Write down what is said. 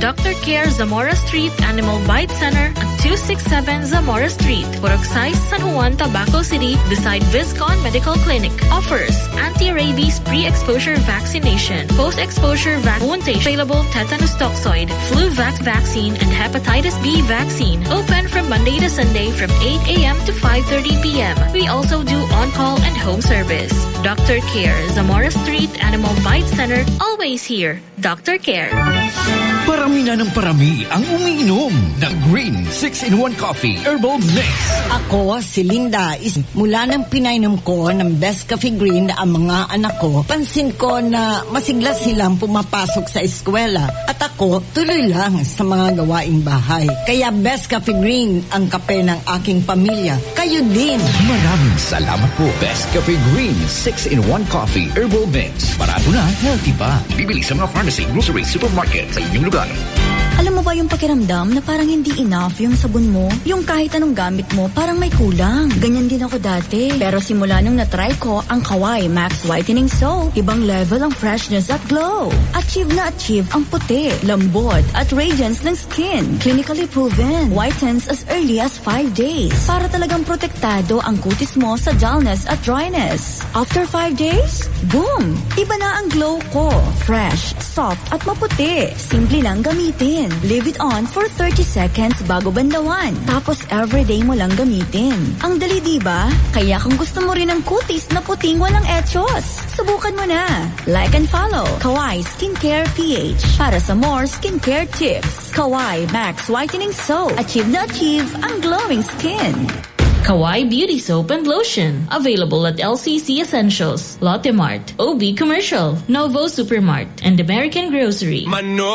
Dr. Care Zamora Street Animal Bite Center at 267 Zamora Street, Poroxay, San Juan, Tabaco City, beside Viscon Medical Clinic. Offers anti-rabies pre-exposure vaccination, post-exposure wound available tetanus toxoid, flu vaccine, and hepatitis B vaccine. Open from Monday to Sunday from 8 a.m. to 5:30 p.m. We also do on-call and home service. Dr. Care Zamora Street Animal Bite Center, always here. Dr. Care. Parami na ng parami ang umiinom ng Green 6-in-1 Coffee Herbal Mix. Ako, si Linda, mula nang pinainom ko ng Best Coffee Green ang mga anak ko, pansin ko na masigla silang pumapasok sa eskwela at ako tuloy lang sa mga gawaing bahay. Kaya Best Coffee Green ang kape ng aking pamilya. Kayo din. Maraming salamat po. Best Coffee Green 6-in-1 Coffee Herbal Mix. Barato na, healthy pa. Bibili sa mga pharmacy, grocery, supermarket sa inyong lugar. Alam mo ba yung pakiramdam na parang hindi enough yung sabon mo? Yung kahit anong gamit mo, parang may kulang. Ganyan din ako dati. Pero simula nung na-try ko ang Kawai Max Whitening Soap, ibang level ang freshness at glow. Achieve na achieve ang puti, lambot at radiance ng skin. Clinically proven. Whitens as early as 5 days. Para talagang protektado ang kutis mo sa dullness at dryness. After 5 days, boom! Iba na ang glow ko. Fresh, soft at maputi. Simple lang gamitin. Leave it on for 30 seconds bago bandawan. Tapos everyday mo lang gamitin. Ang dali, diba? Kaya kung gusto mo rin ng kutis na puting walang etsyos, subukan mo na. Like and follow Kawai Skincare PH para sa more skincare tips. Kawai Max Whitening Soap. Achieve na achieve ang glowing skin. Kawai Beauty Soap and Lotion. Available at LCC Essentials, Lotte Mart, OB Commercial, Novo Supermart, and American Grocery.